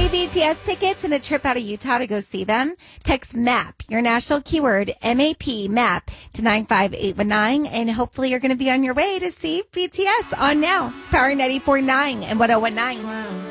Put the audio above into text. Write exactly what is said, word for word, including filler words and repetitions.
Free B T S tickets and a trip out of Utah to go see them. Text MAP, your national keyword, M A P, MAP, to nine five eight one nine. And hopefully you're going to be on your way to see B T S on now. It's Power ninety-four point nine and one oh one nine.